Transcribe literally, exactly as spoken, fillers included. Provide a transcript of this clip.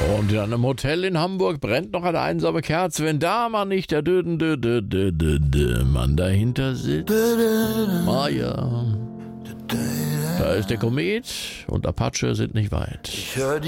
Und in einem Hotel in Hamburg brennt noch eine einsame Kerze, wenn da mal nicht der dö dö dö dö dö dö Mann dahinter sitzt. Ah ja, da ist der Komet und Apache sind nicht weit. Ich hör die